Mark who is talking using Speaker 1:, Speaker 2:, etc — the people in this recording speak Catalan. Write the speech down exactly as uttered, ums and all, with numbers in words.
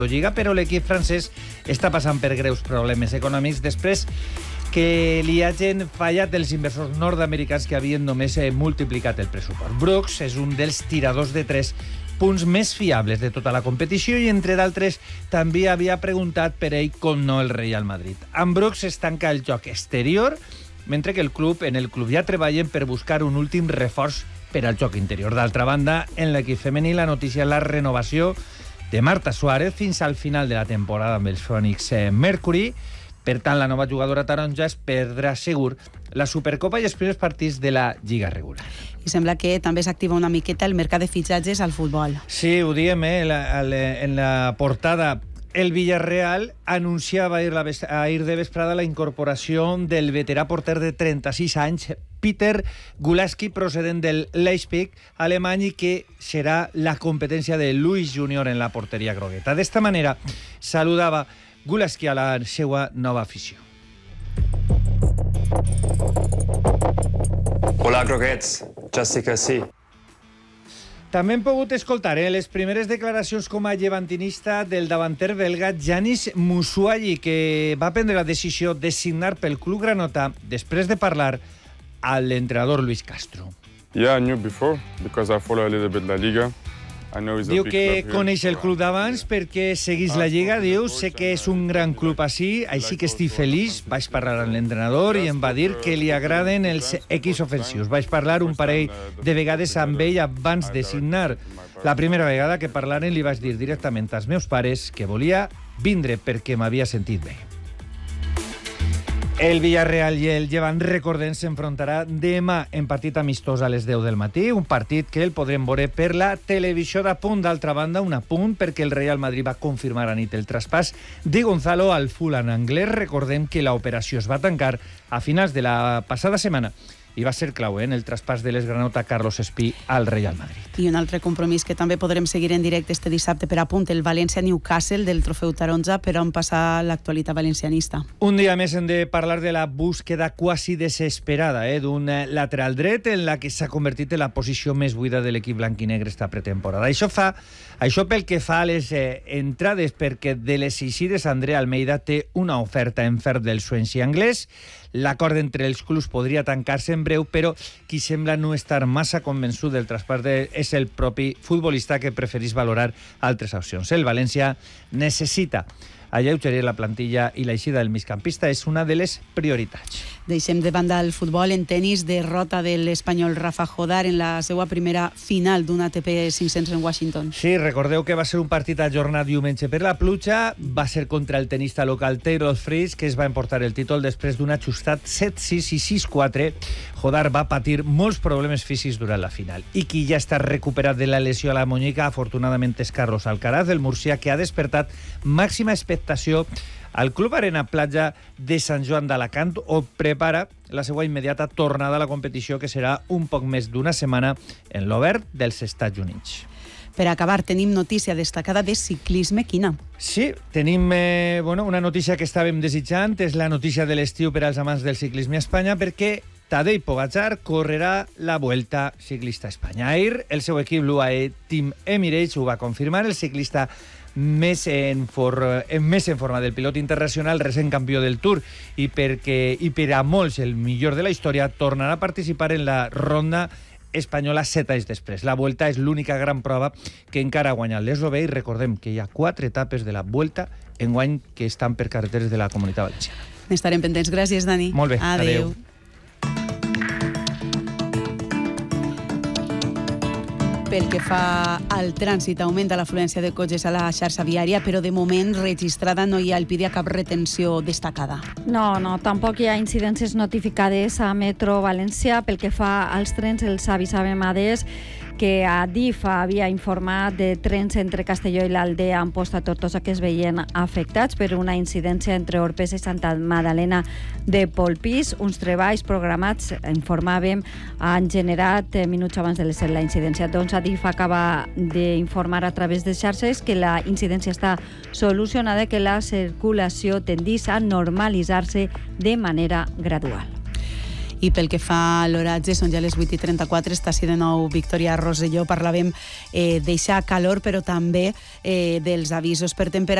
Speaker 1: Lliga, però l'equip francès està passant per greus problemes econòmics després que li hagin fallat els inversors nord-americans que havien només multiplicat el pressupost. Brooks és un dels tiradors de tres punts més fiables de tota la competició i, entre d'altres, també havia preguntat per ell com no el Real Madrid. Amb Brooks es tanca el joc exterior, mentre que el club, en el club ja treballen per buscar un últim reforç per al joc interior. D'altra banda, en l'equip femení la notícia és la renovació de Marta Suárez fins al final de la temporada amb els Phoenix Mercury. Per tant, la nova jugadora taronja es perdrà segur la Supercopa i els primers partits de la Lliga regular.
Speaker 2: I sembla que també s'activa una miqueta el mercat de fitxatges al futbol.
Speaker 1: Sí, ho diem, eh? La, la, en la portada. El Villarreal anunciava ahir, la, ahir de vesprada la incorporació del veterà porter de trenta-sis anys, Peter Gulaski, procedent del Leipzig alemany i que serà la competència de Luis Junior en la porteria grogueta. D'esta manera saludava Gulaski a la seva nova afició.
Speaker 3: Hola, groguets. Jessica, sí.
Speaker 1: També hem pogut escoltar eh, les primeres declaracions com a llevantinista del davanter belga Yanis Moussouayi, que va prendre la decisió de signar pel club granota després de parlar amb l'entrenador Luis Castro.
Speaker 4: Yeah, I knew before because I follow a little bit La Liga.
Speaker 1: Diu que coneix el club d'abans perquè seguís la Lliga. Diu, sé que és un gran club així, així que estic feliç. Vaig parlar amb l'entrenador i em va dir que li agraden els equips ofensius. Vaig parlar un parell de vegades amb ell abans de signar. La primera vegada que parlaren li vaig dir directament als meus pares que volia vindre perquè m'havia sentit bé. El Villarreal i el Llevant, recordem, s'enfrontarà demà en partit amistós a les deu del matí, un partit que el podrem veure per la televisió d'Apunt. D'altra banda, un apunt perquè el Real Madrid va confirmar a nit el traspàs de Gonzalo al Fulham anglès. Recordem que l'operació es va tancar a finals de la passada setmana i va ser clau eh, en el traspàs de l'esgranota Carlos Espí al Real Madrid.
Speaker 2: I un altre compromís que també podrem seguir en directe este dissabte per Apunt, el València-Newcastle del trofeu taronja, per on passar l'actualitat valencianista.
Speaker 1: Un dia més hem de parlar de la búsqueda quasi desesperada eh, d'un lateral dret en la que s'ha convertit en la posició més buida de l'equip blanquinegre esta pretemporada. Això fa això pel que fa a les eh, entrades, perquè de les eixides André Almeida té una oferta en ferm del Swansea anglès. L'acord entre els clubs podria tancar-se en breu, però qui sembla no estar massa convençut del traspàs de, és el propi futbolista, que preferís valorar altres opcions. El València necessita alleugerir la plantilla i l'eixida del migcampista és una de les prioritats.
Speaker 2: Deixem de banda el futbol. En tenis, derrota de l'espanyol Rafa Jodar en la seva primera final d'un A T P cinc-cents en Washington.
Speaker 1: Sí, recordeu que va ser un partit ajornat diumenge per la pluja. Va ser contra el tenista local Taylor Fritz, que es va emportar el títol després d'un ajustat set sis i sis quatre. Jodar va patir molts problemes físics durant la final. I qui ja està recuperat de la lesió a la monyica, afortunadament, és Carlos Alcaraz, del murcià, que ha despertat màxima expectació al Club Arena Platja de Sant Joan d'Alacant, on prepara la seva immediata tornada a la competició, que serà un poc més d'una setmana en l'Obert dels Estats Units.
Speaker 2: Per acabar, tenim notícia destacada de ciclisme. Quina?
Speaker 1: Sí, tenim eh, bueno, una notícia que estàvem desitjant. És la notícia de l'estiu per als amants del ciclisme a Espanya, perquè Tadej Pogačar correrà la Vuelta Ciclista a Espanya. Ahir, el seu equip, l'U A E Team Emirates, ho va confirmar. El ciclista més en, for, en, més en forma del pilot internacional, recent campió del Tour, i, perquè, i per a molts el millor de la història, tornarà a participar en la ronda espanyola set anys després. La Vuelta és l'única gran prova que encara ha guanyat l'eslovè, i recordem que hi ha quatre etapes de la Vuelta enguany que estan per carreteres de la Comunitat Valenciana.
Speaker 2: N'estarem pendents. Gràcies, Dani.
Speaker 1: Molt bé.
Speaker 2: Adéu. Adéu. Pel que fa al trànsit, augmenta l'afluència de cotxes a la xarxa viària, però de moment registrada no hi ha Elpidia cap retenció destacada.
Speaker 5: No, no, tampoc hi ha incidències notificades a Metro València. Pel que fa als trens, els avisàvem adés que Adif havia informat de trens entre Castelló i l'Aldea Amposta Tortosa que es veien afectats per una incidència entre Orpesa i Santa Madalena de Polpís. Uns treballs programats, informàvem, han generat minuts abans de les set la incidència. Doncs Adif acaba d'informar a través de xarxes que la incidència està solucionada, que la circulació tendís a normalitzar-se de manera gradual.
Speaker 2: I pel que fa a l'oratge, són ja les vuit i trenta-quatre, està així de nou Victòria Rosselló. Parlàvem eh, d'eixa calor, però també eh, dels avisos per temperatura